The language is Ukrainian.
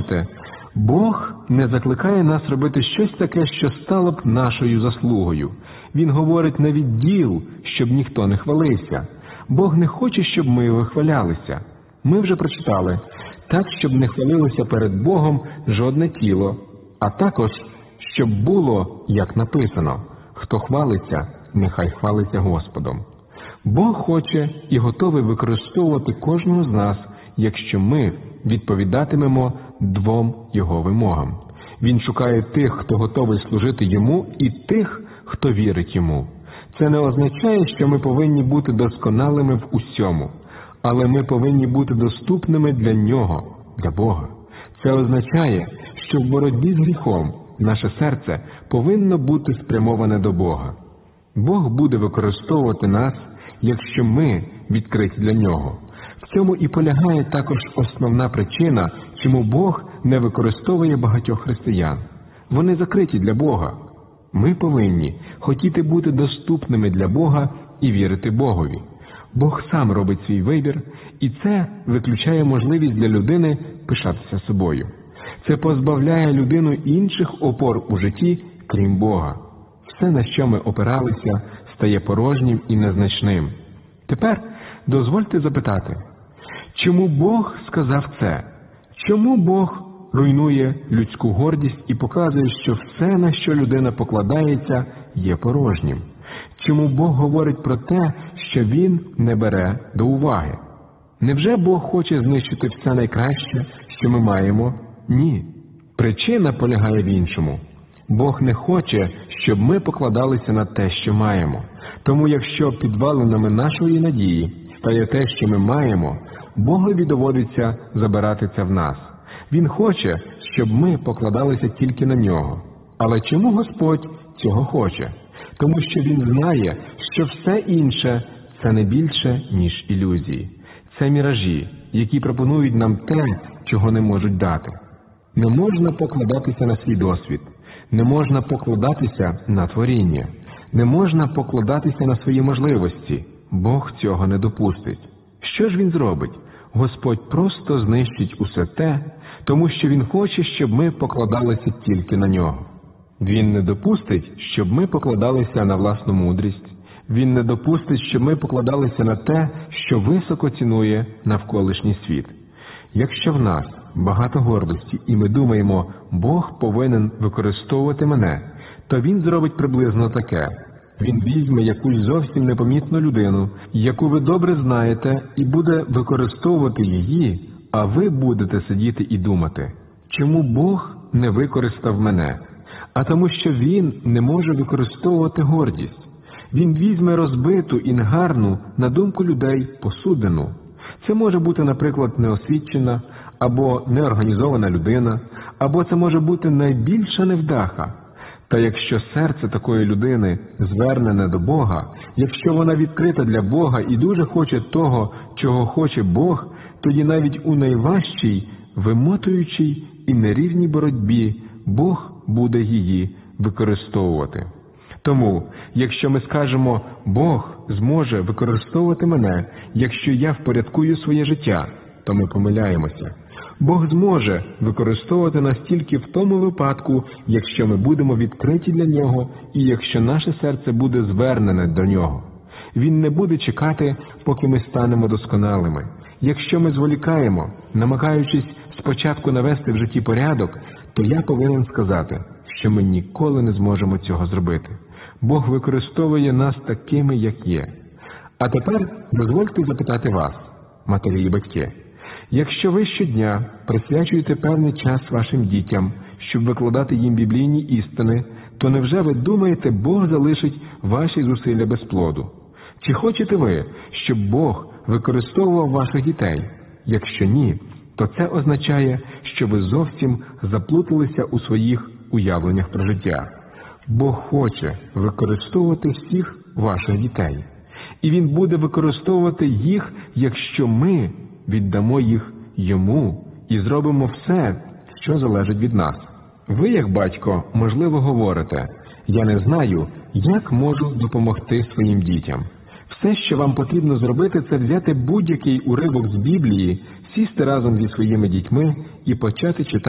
Бачите, Бог не закликає нас робити щось таке, що стало б нашою заслугою. Він говорить не від діл, щоб ніхто не хвалився. Бог не хоче, щоб ми вихвалялися. Ми вже прочитали, так, щоб не хвалилося перед Богом жодне тіло, а також, щоб було, як написано, хто хвалиться, нехай хвалиться Господом. Бог хоче і готовий використовувати кожного з нас, якщо ми відповідатимемо двом Його вимогам. Він шукає тих, хто готовий служити Йому, і тих, хто вірить Йому. Це не означає, що ми повинні бути досконалими в усьому, але ми повинні бути доступними для Нього, для Бога. Це означає, що в боротьбі з гріхом наше серце повинно бути спрямоване до Бога. Бог буде використовувати нас, якщо ми відкриті для Нього. В цьому і полягає також основна причина, чому Бог не використовує багатьох християн. Вони закриті для Бога. Ми повинні хотіти бути доступними для Бога і вірити Богові. Бог сам робить свій вибір, і це виключає можливість для людини пишатися собою. Це позбавляє людину інших опор у житті, крім Бога. Все, на що ми опиралися, стає порожнім і незначним. Тепер дозвольте запитати, чому Бог сказав це? Чому Бог руйнує людську гордість і показує, що все, на що людина покладається, є порожнім? Чому Бог говорить про те, що Він не бере до уваги? Невже Бог хоче знищити все найкраще, що ми маємо? Ні. Причина полягає в іншому. Бог не хоче, щоб ми покладалися на те, що маємо. Тому якщо підвалинами нашої надії стає те, що ми маємо, Богові доводиться забирати це в нас. Він хоче, щоб ми покладалися тільки на Нього. Але чому Господь цього хоче? Тому що Він знає, що все інше – це не більше, ніж ілюзії. Це міражі, які пропонують нам те, чого не можуть дати. Не можна покладатися на свій досвід, не можна покладатися на творіння, не можна покладатися на свої можливості. Бог цього не допустить. Що ж Він зробить? Господь просто знищить усе те, тому що Він хоче, щоб ми покладалися тільки на Нього. Він не допустить, щоб ми покладалися на власну мудрість. Він не допустить, щоб ми покладалися на те, що високо цінує навколишній світ. Якщо в нас багато гордості і ми думаємо, Бог повинен використовувати мене, то Він зробить приблизно таке. Він візьме якусь зовсім непомітну людину, яку ви добре знаєте, і буде використовувати її, а ви будете сидіти і думати, чому Бог не використав мене? А тому, що Він не може використовувати гордість. Він візьме розбиту і негарну, на думку людей, посудину. Це може бути, наприклад, неосвічена або неорганізована людина, або це може бути найбільша невдаха. Та якщо серце такої людини звернене до Бога, якщо вона відкрита для Бога і дуже хоче того, чого хоче Бог, тоді навіть у найважчій, вимотуючій і нерівній боротьбі Бог буде її використовувати. Тому, якщо ми скажемо, Бог зможе використовувати мене, якщо я впорядкую своє життя, то ми помиляємося. Бог зможе використовувати нас тільки в тому випадку, якщо ми будемо відкриті для Нього і якщо наше серце буде звернене до Нього. Він не буде чекати, поки ми станемо досконалими. Якщо ми зволікаємо, намагаючись спочатку навести в житті порядок, то я повинен сказати, що ми ніколи не зможемо цього зробити. Бог використовує нас такими, як є. А тепер дозвольте запитати вас, матері і батьки. Якщо ви щодня присвячуєте певний час вашим дітям, щоб викладати їм біблійні істини, то невже ви думаєте, Бог залишить ваші зусилля без плоду? Чи хочете ви, щоб Бог використовував ваших дітей? Якщо ні, то це означає, що ви зовсім заплуталися у своїх уявленнях про життя. Бог хоче використовувати всіх ваших дітей. І Він буде використовувати їх, якщо ми віддамо їх Йому і зробимо все, що залежить від нас. Ви, як батько, можливо, говорите, я не знаю, як можу допомогти своїм дітям. Все, що вам потрібно зробити, це взяти будь-який уривок з Біблії, сісти разом зі своїми дітьми і почати читати